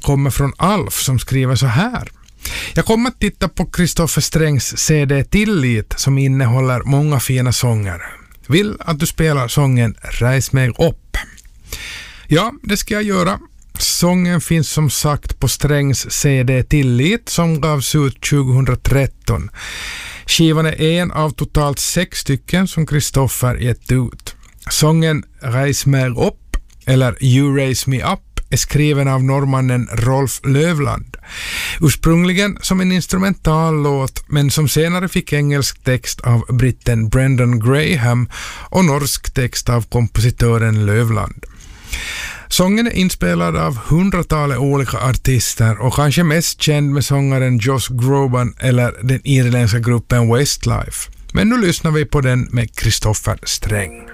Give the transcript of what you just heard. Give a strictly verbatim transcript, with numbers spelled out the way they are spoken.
kommer från Alf som skriver så här. Jag kommer att titta på Kristoffer Strängs C D Tillit som innehåller många fina sånger. Vill att du spelar sången Räs mig upp. Ja, det ska jag göra. Sången finns som sagt på Strängs C D Tillit som gavs ut tjugohundratretton. Skivan är en av totalt sex stycken som Kristoffer gett ut. Sången Räs mig upp eller You Raise Me Up är skriven av norrmannen Rolf Lövland. Ursprungligen som en instrumental låt men som senare fick engelsk text av britten Brendan Graham och norsk text av kompositören Lövland. Sången är inspelad av hundratalet olika artister och kanske mest känd med sångaren Josh Groban eller den irländska gruppen Westlife. Men nu lyssnar vi på den med Kristoffer Sträng.